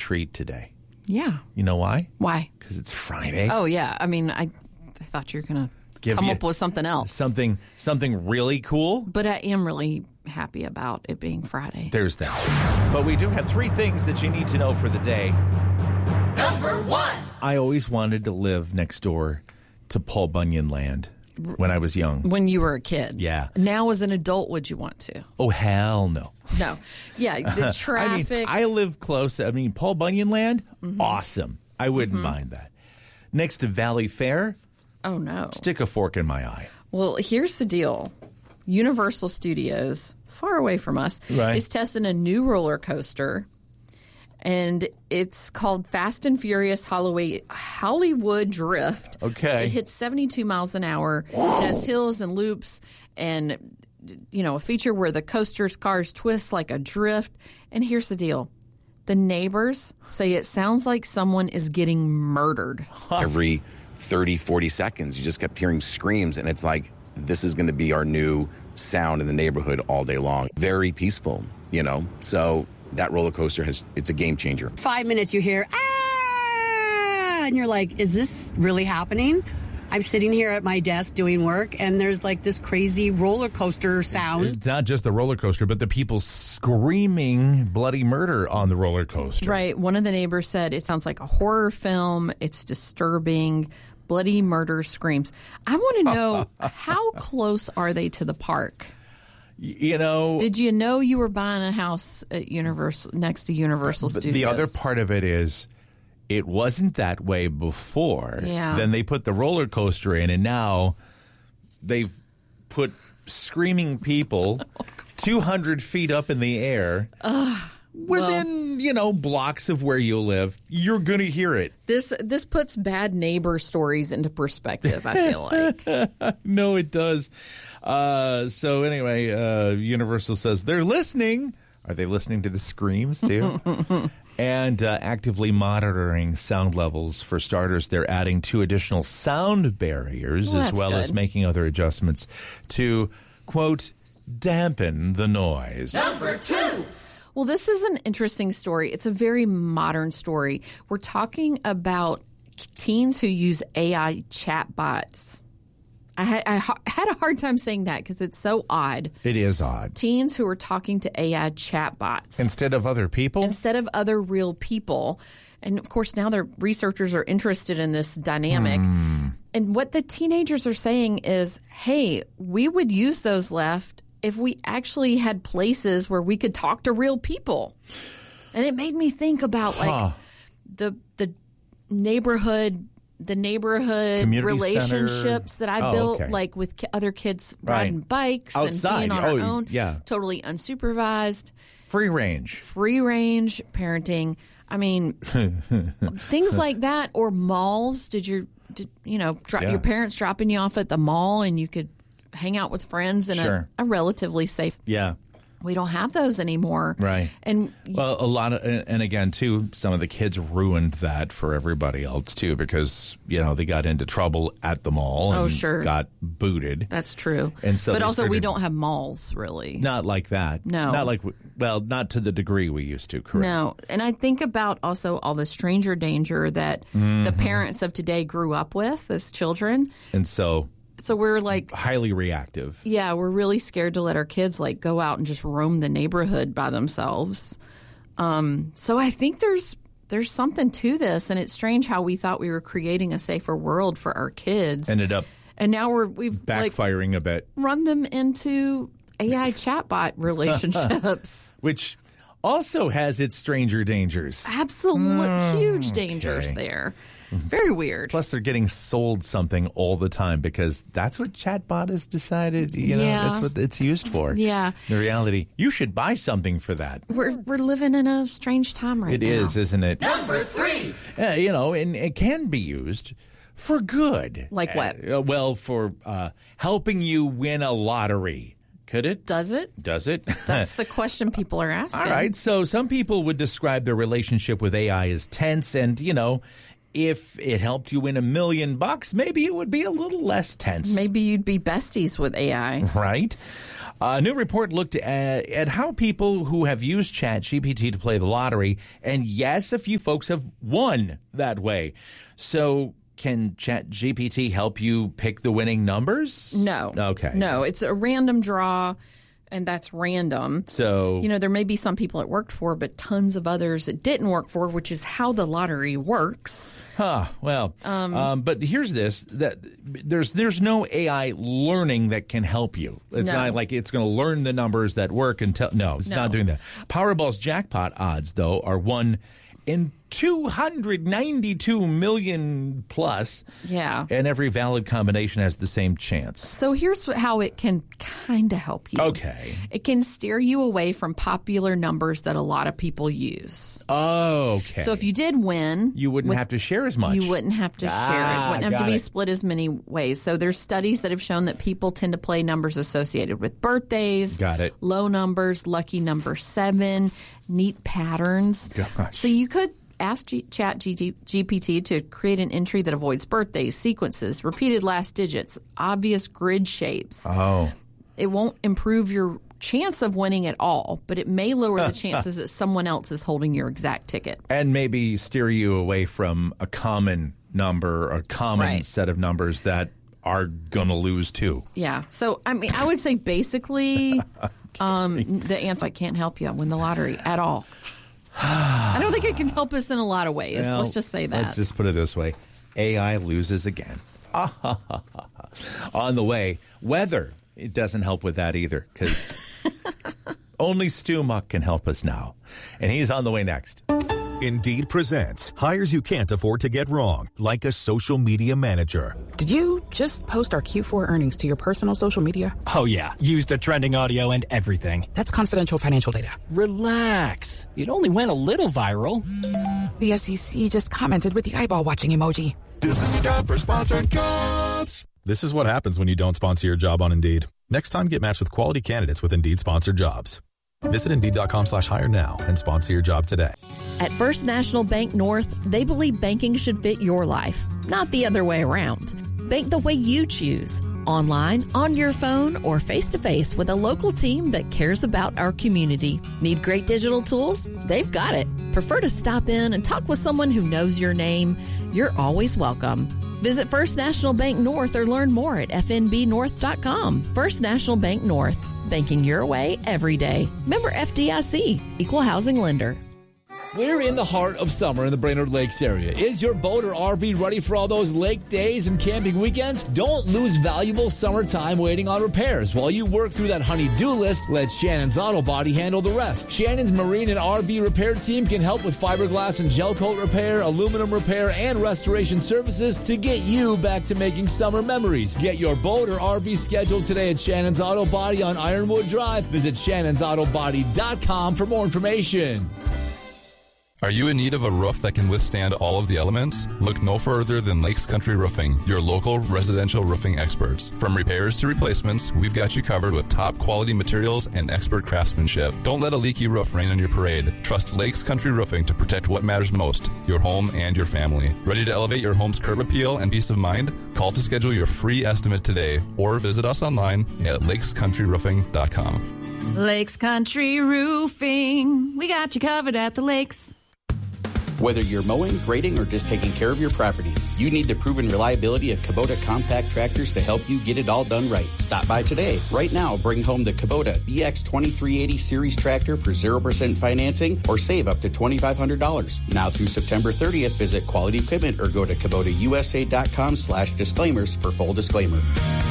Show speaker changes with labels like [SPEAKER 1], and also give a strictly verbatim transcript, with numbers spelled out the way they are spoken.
[SPEAKER 1] treat today.
[SPEAKER 2] Yeah.
[SPEAKER 1] You know why?
[SPEAKER 2] Why?
[SPEAKER 1] Because it's Friday.
[SPEAKER 2] Oh, yeah. I mean, I, I thought you were going to come up with something else.
[SPEAKER 1] Something, something really cool.
[SPEAKER 2] But I am really happy about it being Friday.
[SPEAKER 1] There's that. But we do have three things that you need to know for the day.
[SPEAKER 3] Number one.
[SPEAKER 1] I always wanted to live next door to Paul Bunyan land when I was young.
[SPEAKER 2] When you were a kid.
[SPEAKER 1] Yeah.
[SPEAKER 2] Now as an adult, would you want to?
[SPEAKER 1] Oh, hell no.
[SPEAKER 2] No. Yeah, the traffic.
[SPEAKER 1] I mean, I live close. I mean, Paul Bunyan land, mm-hmm. awesome. I wouldn't mm-hmm. mind that. Next to Valley Fair.
[SPEAKER 2] Oh, no.
[SPEAKER 1] Stick a fork in my eye.
[SPEAKER 2] Well, here's the deal. Universal Studios, far away from us,
[SPEAKER 1] right.
[SPEAKER 2] is testing a new roller coaster. And it's called Fast and Furious Hollywood Drift.
[SPEAKER 1] Okay.
[SPEAKER 2] It hits seventy-two miles an hour.
[SPEAKER 1] Whoa.
[SPEAKER 2] It has hills and loops and, you know, a feature where the coaster's cars twist like a drift. And here's the deal. The neighbors say it sounds like someone is getting murdered.
[SPEAKER 4] Every thirty, forty seconds, you just kept hearing screams. And it's like, this is going to be our new sound in the neighborhood all day long. Very peaceful, you know, so... That roller coaster has, it's a game changer.
[SPEAKER 5] Five minutes you hear, ah, and you're like, is this really happening? I'm sitting here at my desk doing work, and there's like this crazy roller coaster sound.
[SPEAKER 1] It's not just the roller coaster, but the people screaming bloody murder on the roller coaster.
[SPEAKER 2] Right. One of the neighbors said it sounds like a horror film. It's disturbing. Bloody murder screams. I want to know, how close are they to the park?
[SPEAKER 1] You know,
[SPEAKER 2] did you know you were buying a house at Universal next to Universal
[SPEAKER 1] but
[SPEAKER 2] Studios?
[SPEAKER 1] The other part of it is, it wasn't that way before.
[SPEAKER 2] Yeah.
[SPEAKER 1] Then they put the roller coaster in, and now they've put screaming people two hundred feet up in the air.
[SPEAKER 2] Uh,
[SPEAKER 1] Within,
[SPEAKER 2] well,
[SPEAKER 1] you know, blocks of where you live, you're going to hear it.
[SPEAKER 2] This this puts bad neighbor stories into perspective, I feel like.
[SPEAKER 1] No, it does. Uh, so anyway, uh, Universal says they're listening. Are they listening to the screams too? And uh, actively monitoring sound levels. For starters, they're adding two additional sound barriers,
[SPEAKER 2] well,
[SPEAKER 1] as well
[SPEAKER 2] good.
[SPEAKER 1] as making other adjustments to, quote, dampen the noise.
[SPEAKER 3] Number two.
[SPEAKER 2] Well, this is an interesting story. It's a very modern story. We're talking about teens who use A I chatbots. I had, I had a hard time saying that because it's so odd.
[SPEAKER 1] It is odd.
[SPEAKER 2] Teens who are talking to A I chatbots.
[SPEAKER 1] Instead of other people?
[SPEAKER 2] Instead of other real people. And, of course, now their researchers are interested in this dynamic.
[SPEAKER 1] Hmm.
[SPEAKER 2] And what the teenagers are saying is, hey, we would use those left if we actually had places where we could talk to real people. And it made me think about, like,
[SPEAKER 1] huh.
[SPEAKER 2] the the neighborhood the neighborhood
[SPEAKER 1] Community
[SPEAKER 2] relationships
[SPEAKER 1] center.
[SPEAKER 2] that I
[SPEAKER 1] oh,
[SPEAKER 2] built,
[SPEAKER 1] okay.
[SPEAKER 2] like with ki- other kids
[SPEAKER 1] Right.
[SPEAKER 2] riding bikes
[SPEAKER 1] Outside.
[SPEAKER 2] and being on
[SPEAKER 1] Oh,
[SPEAKER 2] our own,
[SPEAKER 1] yeah.
[SPEAKER 2] totally unsupervised,
[SPEAKER 1] Free range.
[SPEAKER 2] free range parenting. I mean, things like that, or malls. Did your, did, you know, dro-
[SPEAKER 1] Yeah.
[SPEAKER 2] your parents dropping you off at the mall and you could hang out with friends in
[SPEAKER 1] Sure.
[SPEAKER 2] a, a relatively safe.
[SPEAKER 1] Yeah.
[SPEAKER 2] We don't have those anymore.
[SPEAKER 1] Right.
[SPEAKER 2] And
[SPEAKER 1] Well, a lot of, and again, too, some of the kids ruined that for everybody else, too, because, you know, they got into trouble at the mall and
[SPEAKER 2] Oh, sure.
[SPEAKER 1] got booted.
[SPEAKER 2] that's true.
[SPEAKER 1] And so
[SPEAKER 2] but
[SPEAKER 1] they
[SPEAKER 2] also, we
[SPEAKER 1] started-
[SPEAKER 2] don't have malls, really.
[SPEAKER 1] Not like that.
[SPEAKER 2] No.
[SPEAKER 1] Not like, well, not to the degree we used to, correct?
[SPEAKER 2] No. And I think about also all the stranger danger that
[SPEAKER 1] Mm-hmm.
[SPEAKER 2] the parents of today grew up with as children.
[SPEAKER 1] And so,
[SPEAKER 2] So we're like,
[SPEAKER 1] highly reactive.
[SPEAKER 2] yeah, we're really scared to let our kids like go out and just roam the neighborhood by themselves. Um, so I think there's there's something to this, and it's strange how we thought we were creating a safer world for our kids,
[SPEAKER 1] Ended up
[SPEAKER 2] and now we're we've like
[SPEAKER 1] backfiring a bit,
[SPEAKER 2] run them into A I chatbot relationships.
[SPEAKER 1] which also has its stranger dangers.
[SPEAKER 2] Absolute huge dangers
[SPEAKER 1] okay.
[SPEAKER 2] there. Very weird.
[SPEAKER 1] Plus, they're getting sold something all the time because that's what chatbot has decided. You know,
[SPEAKER 2] Yeah.
[SPEAKER 1] that's what it's used for.
[SPEAKER 2] Yeah.
[SPEAKER 1] The reality, you should buy something for that.
[SPEAKER 2] We're we're living in a strange time right
[SPEAKER 1] It
[SPEAKER 2] now.
[SPEAKER 1] is, isn't it?
[SPEAKER 3] Number three.
[SPEAKER 1] Uh, you know, and it can be used for good.
[SPEAKER 2] Like what?
[SPEAKER 1] Uh, well, for uh, helping you win a lottery. Could it?
[SPEAKER 2] Does it?
[SPEAKER 1] Does it?
[SPEAKER 2] That's the question people are asking.
[SPEAKER 1] All right. So some people would describe their relationship with A I as tense, and, you know, if it helped you win a million bucks, maybe it would be a little less tense.
[SPEAKER 2] Maybe you'd be besties with A I.
[SPEAKER 1] Right? A new report looked at, at how people who have used ChatGPT to play the lottery, and yes, a few folks have won that way. So can ChatGPT help you pick the winning numbers?
[SPEAKER 2] No.
[SPEAKER 1] Okay.
[SPEAKER 2] No, it's a random draw, and that's random.
[SPEAKER 1] So,
[SPEAKER 2] you know, there may be some people it worked for, but tons of others it didn't work for, which is how the lottery works.
[SPEAKER 1] Huh. Well, um, um, but here's this: that there's there's no A I learning that can help you. It's
[SPEAKER 2] No.
[SPEAKER 1] not like it's going to learn the numbers that work and tell. No, it's
[SPEAKER 2] No.
[SPEAKER 1] not doing that. Powerball's jackpot odds, though, are one in two hundred ninety-two million plus.
[SPEAKER 2] Yeah.
[SPEAKER 1] And every valid combination has the same chance.
[SPEAKER 2] So here's how it can kind of help you.
[SPEAKER 1] Okay.
[SPEAKER 2] It can steer you away from popular numbers that a lot of people use.
[SPEAKER 1] Okay.
[SPEAKER 2] So if you did win,
[SPEAKER 1] you wouldn't
[SPEAKER 2] with-
[SPEAKER 1] have to share as much.
[SPEAKER 2] You wouldn't have to share it.
[SPEAKER 1] Ah,
[SPEAKER 2] Wouldn't have to
[SPEAKER 1] got
[SPEAKER 2] be
[SPEAKER 1] it.
[SPEAKER 2] split as many ways. So there's studies that have shown that people tend to play numbers associated with birthdays.
[SPEAKER 1] Got it.
[SPEAKER 2] Low numbers, lucky number seven, neat patterns.
[SPEAKER 1] Gosh.
[SPEAKER 2] So you could ask G- Chat G- G P T to create an entry that avoids birthdays, sequences, repeated last digits, obvious grid shapes.
[SPEAKER 1] Oh.
[SPEAKER 2] It won't improve your chance of winning at all, but it may lower the chances that someone else is holding your exact ticket.
[SPEAKER 1] And maybe steer you away from a common number, a common
[SPEAKER 2] Right.
[SPEAKER 1] set of numbers that are going to lose too.
[SPEAKER 2] Yeah. So, I mean, I would say basically um, the answer I can't help you win the lottery at all. I don't think it can help us in a lot of ways.
[SPEAKER 1] Well,
[SPEAKER 2] Let's just say that.
[SPEAKER 1] Let's just put it this way. A I loses again. On the way, weather. It doesn't help with that either because only Stu Muck can help us now. And he's on the way next.
[SPEAKER 6] Indeed presents hires you can't afford to get wrong, like a social media manager.
[SPEAKER 7] Did you just post our Q four earnings to your personal social media?
[SPEAKER 8] Oh, yeah. Used the trending audio and everything.
[SPEAKER 7] That's confidential financial data.
[SPEAKER 8] Relax. It only went a little viral.
[SPEAKER 7] The S E C just commented with the eyeball watching emoji.
[SPEAKER 6] This is your job for sponsored jobs. This is what happens when you don't sponsor your job on Indeed. Next time, get matched with quality candidates with Indeed sponsored jobs. Visit Indeed.com slash hire now and sponsor your job today.
[SPEAKER 9] At First National Bank North, they believe banking should fit your life, not the other way around. Bank the way you choose. Online, on your phone, or face-to-face with a local team that cares about our community. Need great digital tools? They've got it. Prefer to stop in and talk with someone who knows your name? You're always welcome. Visit First National Bank North or learn more at f n b north dot com. First National Bank North. Banking your way every day. Member F D I C. Equal housing lender.
[SPEAKER 10] We're in the heart of summer in the Brainerd Lakes area. Is your boat or R V ready for all those lake days and camping weekends? Don't lose valuable summer time waiting on repairs. While you work through that honey-do list, let Shannon's Auto Body handle the rest. Shannon's Marine and R V repair team can help with fiberglass and gel coat repair, aluminum repair, and restoration services to get you back to making summer memories. Get your boat or R V scheduled today at Shannon's Auto Body on Ironwood Drive. Visit shannons auto body dot com for more information.
[SPEAKER 11] Are you in need of a roof that can withstand all of the elements? Look no further than Lakes Country Roofing, your local residential roofing experts. From repairs to replacements, we've got you covered with top quality materials and expert craftsmanship. Don't let a leaky roof rain on your parade. Trust Lakes Country Roofing to protect what matters most, your home and your family. Ready to elevate your home's curb appeal and peace of mind? Call to schedule your free estimate today or visit us online at lakes country roofing dot com.
[SPEAKER 12] Lakes Country Roofing. We got you covered at the lakes.
[SPEAKER 13] Whether you're mowing, grading, or just taking care of your property, you need the proven reliability of Kubota compact tractors to help you get it all done right. Stop by today. Right now, bring home the Kubota B X twenty-three eighty Series tractor for zero percent financing or save up to twenty-five hundred dollars. Now through September thirtieth, visit Quality Equipment or go to Kubota U S A dot com slash disclaimers for full disclaimer.